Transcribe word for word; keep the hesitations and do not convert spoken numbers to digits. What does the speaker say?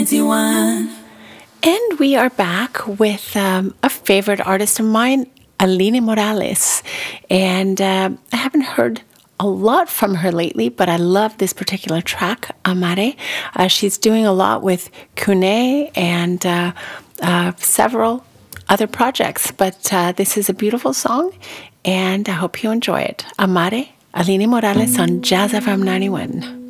ninety-one. And we are back with um, a favorite artist of mine, Aline Morales. And uh, I haven't heard a lot from her lately, but I love this particular track, Amare. Uh, she's doing a lot with Kune and uh, uh, several other projects, but uh, this is a beautiful song, and I hope you enjoy it. Amare, Aline Morales on Jazz F M ninety-one.